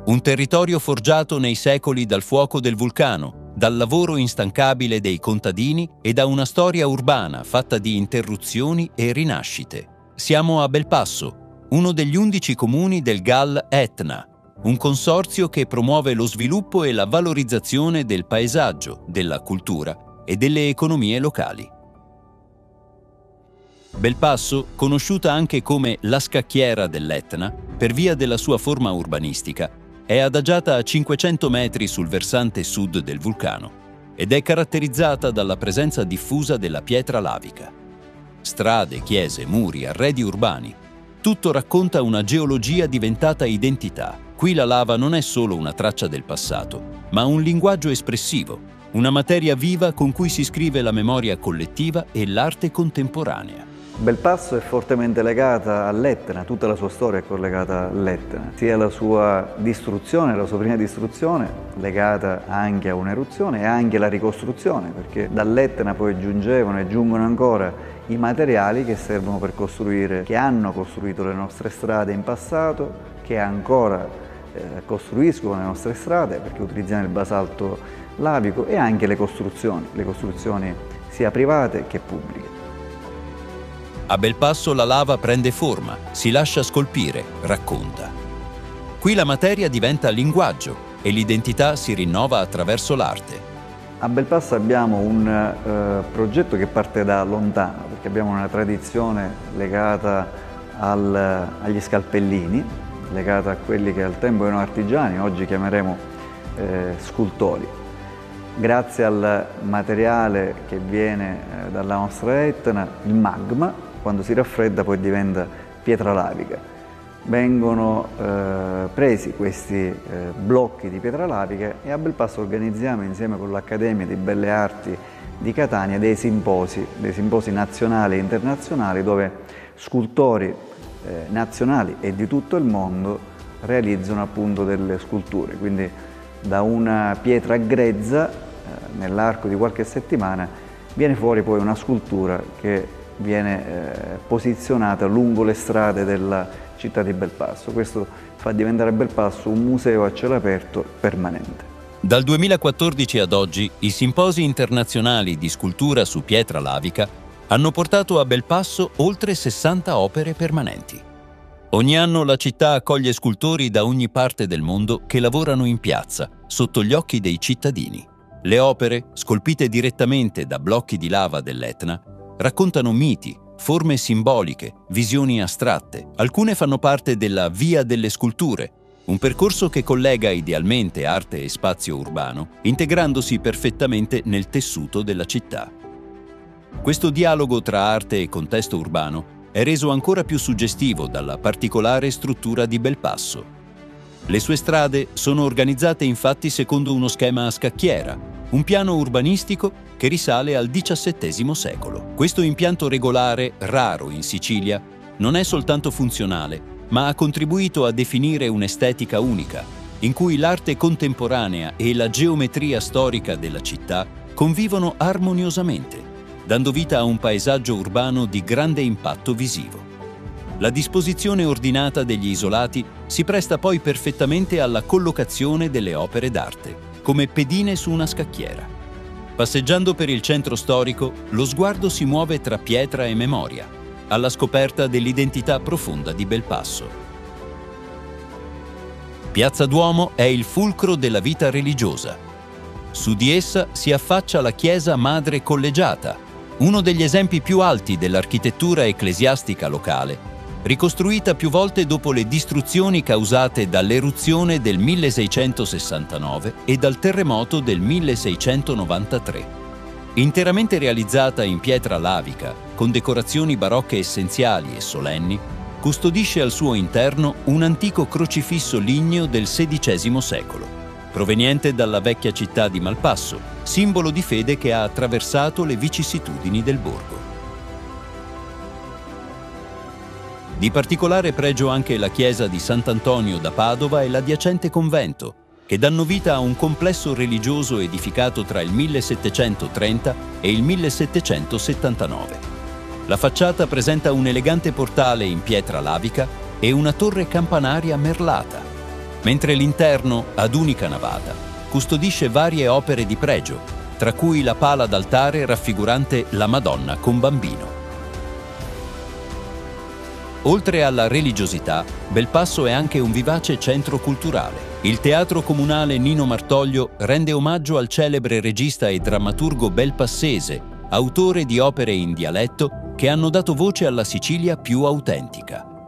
Un territorio forgiato nei secoli dal fuoco del vulcano, dal lavoro instancabile dei contadini e da una storia urbana fatta di interruzioni e rinascite. Siamo a Belpasso, uno degli 11 comuni del GAL Etna, un consorzio che promuove lo sviluppo e la valorizzazione del paesaggio, della cultura e delle economie locali. Belpasso, conosciuta anche come la scacchiera dell'Etna, per via della sua forma urbanistica, è adagiata a 500 metri sul versante sud del vulcano ed è caratterizzata dalla presenza diffusa della pietra lavica. Strade, chiese, muri, arredi urbani, tutto racconta una geologia diventata identità. Qui la lava non è solo una traccia del passato, ma un linguaggio espressivo, una materia viva con cui si scrive la memoria collettiva e l'arte contemporanea. Belpasso è fortemente legata all'Etna, tutta la sua storia è collegata all'Etna, sia la sua distruzione, la sua prima distruzione, legata anche a un'eruzione e anche alla ricostruzione, perché dall'Etna poi giungevano e giungono ancora i materiali che servono per costruire, che hanno costruito le nostre strade in passato, che ancora costruiscono le nostre strade, perché utilizziamo il basalto lavico, e anche le costruzioni sia private che pubbliche. A Belpasso la lava prende forma, si lascia scolpire, racconta. Qui la materia diventa linguaggio e l'identità si rinnova attraverso l'arte. A Belpasso abbiamo un progetto che parte da lontano, perché abbiamo una tradizione legata agli scalpellini, legata a quelli che al tempo erano artigiani, oggi chiameremo scultori. Grazie al materiale che viene dalla nostra Etna, il magma, quando si raffredda poi diventa pietra lavica. Vengono presi questi blocchi di pietra lavica e a Belpasso organizziamo insieme con l'Accademia di Belle Arti di Catania dei simposi nazionali e internazionali dove scultori nazionali e di tutto il mondo realizzano appunto delle sculture. Quindi da una pietra grezza nell'arco di qualche settimana viene fuori poi una scultura che viene posizionata lungo le strade della città di Belpasso. Questo fa diventare Belpasso un museo a cielo aperto permanente. Dal 2014 ad oggi, i simposi internazionali di scultura su pietra lavica hanno portato a Belpasso oltre 60 opere permanenti. Ogni anno la città accoglie scultori da ogni parte del mondo che lavorano in piazza, sotto gli occhi dei cittadini. Le opere, scolpite direttamente da blocchi di lava dell'Etna, raccontano miti, forme simboliche, visioni astratte. Alcune fanno parte della Via delle Sculture, un percorso che collega idealmente arte e spazio urbano, integrandosi perfettamente nel tessuto della città. Questo dialogo tra arte e contesto urbano è reso ancora più suggestivo dalla particolare struttura di Belpasso. Le sue strade sono organizzate infatti secondo uno schema a scacchiera, un piano urbanistico che risale al XVII secolo. Questo impianto regolare, raro in Sicilia, non è soltanto funzionale, ma ha contribuito a definire un'estetica unica, in cui l'arte contemporanea e la geometria storica della città convivono armoniosamente, dando vita a un paesaggio urbano di grande impatto visivo. La disposizione ordinata degli isolati si presta poi perfettamente alla collocazione delle opere d'arte, come pedine su una scacchiera. Passeggiando per il centro storico, lo sguardo si muove tra pietra e memoria, alla scoperta dell'identità profonda di Belpasso. Piazza Duomo è il fulcro della vita religiosa. Su di essa si affaccia la chiesa Madre Collegiata, uno degli esempi più alti dell'architettura ecclesiastica locale, ricostruita più volte dopo le distruzioni causate dall'eruzione del 1669 e dal terremoto del 1693. Interamente realizzata in pietra lavica, con decorazioni barocche essenziali e solenni, custodisce al suo interno un antico crocifisso ligneo del XVI secolo, proveniente dalla vecchia città di Malpasso, simbolo di fede che ha attraversato le vicissitudini del borgo. Di particolare pregio anche la chiesa di Sant'Antonio da Padova e l'adiacente convento, che danno vita a un complesso religioso edificato tra il 1730 e il 1779. La facciata presenta un elegante portale in pietra lavica e una torre campanaria merlata. mentre l'interno, ad unica navata, custodisce varie opere di pregio, tra cui la pala d'altare raffigurante la Madonna con bambino. Oltre alla religiosità, Belpasso è anche un vivace centro culturale. Il Teatro Comunale Nino Martoglio rende omaggio al celebre regista e drammaturgo belpassese, autore di opere in dialetto che hanno dato voce alla Sicilia più autentica.